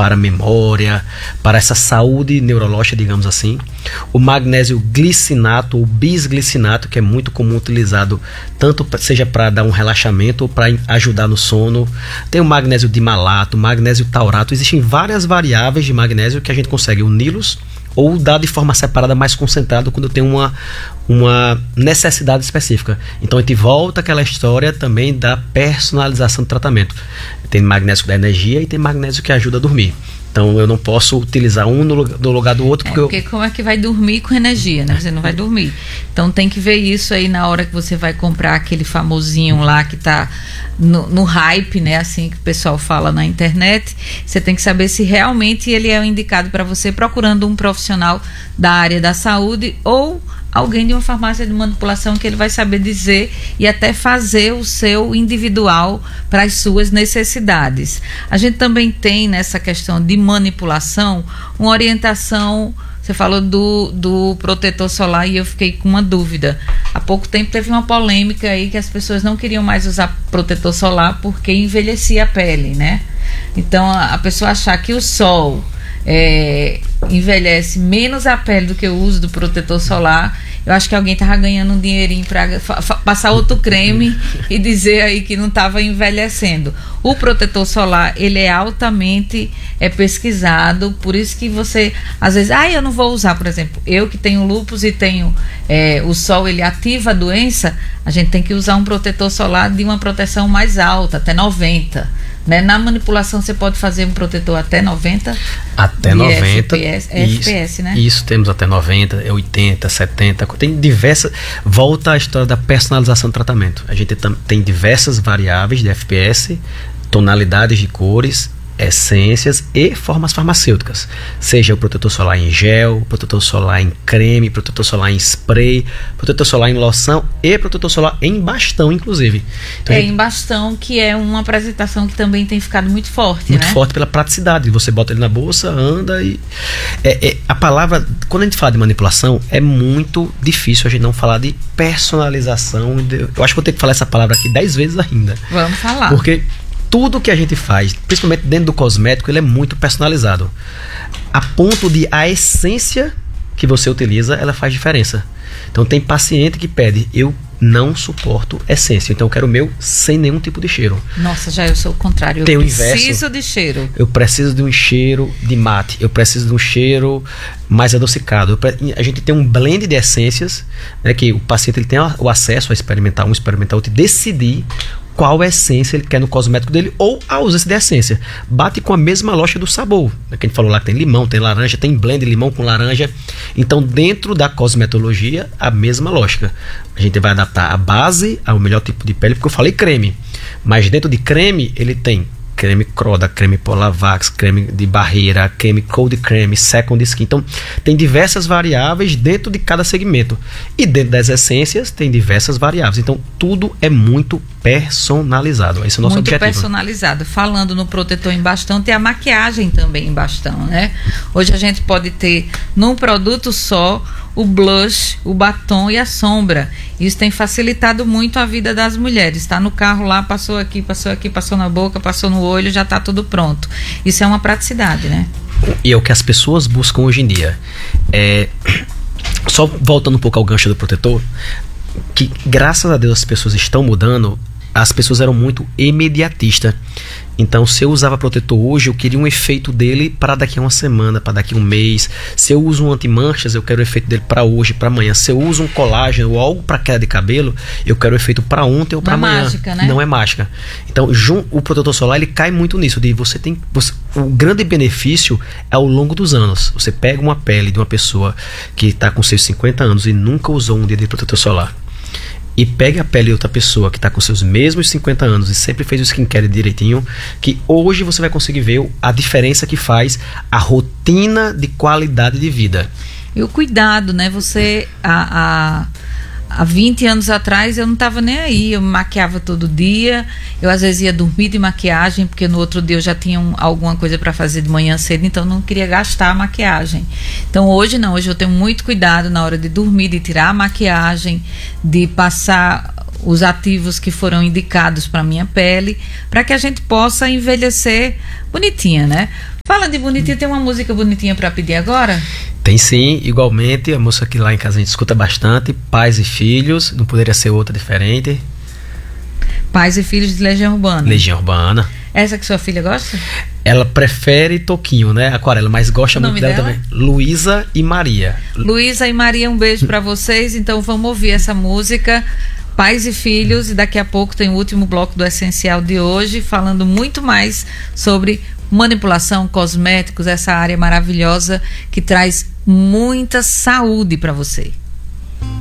para a memória, para essa saúde neurológica, digamos assim. O magnésio glicinato ou bisglicinato, que é muito comum utilizado, tanto seja para dar um relaxamento ou para ajudar no sono. Tem o magnésio dimalato, magnésio taurato. Existem várias variáveis de magnésio que a gente consegue uni-los ou dar de forma separada, mais concentrada, quando tem uma necessidade específica. Então a gente volta àquela história também da personalização do tratamento. Tem magnésio da energia e tem magnésio que ajuda a dormir. Então eu não posso utilizar um no lugar do outro. Porque como é que vai dormir com energia, né? Você não vai dormir. Então tem que ver isso aí na hora que você vai comprar aquele famosinho lá que está no hype, né? Assim que o pessoal fala na internet. Você tem que saber se realmente ele é indicado para você, procurando um profissional da área da saúde ou alguém de uma farmácia de manipulação, que ele vai saber dizer e até fazer o seu individual para as suas necessidades. A gente também tem nessa questão de manipulação uma orientação. Você falou do protetor solar e eu fiquei com uma dúvida. Há pouco tempo teve uma polêmica aí que as pessoas não queriam mais usar protetor solar porque envelhecia a pele, né? Então a pessoa achar que o sol envelhece menos a pele do que o uso do protetor solar, eu acho que alguém estava ganhando um dinheirinho para passar outro creme e dizer aí que não estava envelhecendo. O protetor solar, ele é altamente pesquisado, por isso que você, às vezes, eu não vou usar, por exemplo, eu que tenho lúpus e tenho o sol, ele ativa a doença, a gente tem que usar um protetor solar de uma proteção mais alta, até 90. Né? Na manipulação você pode fazer um protetor até 90? Até 90. FPS, né? Isso, temos até 90, 80, 70. Tem diversas. Volta à história da personalização do tratamento. A gente tem diversas variáveis de FPS, tonalidades de cores, essências e formas farmacêuticas, seja o protetor solar em gel, protetor solar em creme, protetor solar em spray, protetor solar em loção e protetor solar em bastão, inclusive. Então, em bastão, que é uma apresentação que também tem ficado muito forte, muito forte pela praticidade. Você bota ele na bolsa, anda e... a palavra, quando a gente fala de manipulação, é muito difícil a gente não falar de personalização. Eu acho que vou ter que falar essa palavra aqui 10 vezes ainda. Vamos falar. Porque tudo que a gente faz, principalmente dentro do cosmético, ele é muito personalizado. A ponto de a essência que você utiliza, ela faz diferença. Então tem paciente que pede, eu não suporto essência, então eu quero o meu sem nenhum tipo de cheiro. Nossa, já eu sou o contrário, eu preciso de cheiro. Eu preciso de um cheiro de mate, eu preciso de um cheiro mais adocicado. A gente tem um blend de essências, né, que o paciente ele tem o acesso a experimentar um, experimentar outro e decidir qual essência ele quer no cosmético dele ou a ausência de essência. Bate com a mesma lógica do sabor, né, que a gente falou lá que tem limão, tem laranja, tem blend de limão com laranja. Então dentro da cosmetologia, a mesma lógica. A gente vai adaptar a base ao melhor tipo de pele, porque eu falei creme, mas dentro de creme ele tem creme Croda, creme Polavax, creme de barreira, creme Cold Cream, Second Skin. Então, tem diversas variáveis dentro de cada segmento. E dentro das essências, tem diversas variáveis. Então, tudo é muito personalizado. Esse é o nosso objetivo. Muito personalizado. Falando no protetor em bastão, tem a maquiagem também em bastão, né? Hoje a gente pode ter num produto só o blush, o batom e a sombra. Isso tem facilitado muito a vida das mulheres. Está no carro lá, passou aqui, passou na boca, passou no olho, já está tudo pronto. Isso é uma praticidade, né? E é o que as pessoas buscam hoje em dia. Só voltando um pouco ao gancho do protetor, que graças a Deus as pessoas estão mudando. As pessoas eram muito imediatistas. Então, se eu usava protetor hoje, eu queria um efeito dele para daqui a uma semana, para daqui a um mês. Se eu uso um anti-manchas, eu quero o efeito dele para hoje, para amanhã. Se eu uso um colágeno ou algo para queda de cabelo, eu quero o efeito para ontem ou para amanhã. Não é mágica, né? Não é mágica. Então, o protetor solar, ele cai muito nisso. O grande benefício é ao longo dos anos. Você pega uma pele de uma pessoa que está com seus 50 anos e nunca usou um dia de protetor solar, e pega a pele de outra pessoa que está com seus mesmos 50 anos e sempre fez o skincare direitinho, que hoje você vai conseguir ver a diferença que faz a rotina de qualidade de vida. E o cuidado, né? Você, há 20 anos atrás, eu não estava nem aí. Eu me maquiava todo dia. Eu, às vezes, ia dormir de maquiagem, porque no outro dia eu já tinha alguma coisa para fazer de manhã cedo, então eu não queria gastar a maquiagem. Então, hoje não. Hoje eu tenho muito cuidado na hora de dormir, de tirar a maquiagem, de passar os ativos que foram indicados para minha pele, para que a gente possa envelhecer bonitinha, né? Fala de bonitinho, tem uma música bonitinha para pedir agora? Tem sim, igualmente, a música que lá em casa a gente escuta bastante, Pais e Filhos, não poderia ser outra diferente. Pais e Filhos de Legião Urbana. Legião Urbana. Essa que sua filha gosta? Ela prefere Toquinho, né? Aquarela, mas gosta muito dela também. Luísa e Maria. Luísa e Maria, um beijo para vocês. Então vamos ouvir essa música, Pais e Filhos, e daqui a pouco tem o último bloco do Essencial de hoje, falando muito mais sobre manipulação, cosméticos, essa área maravilhosa que traz muita saúde para você.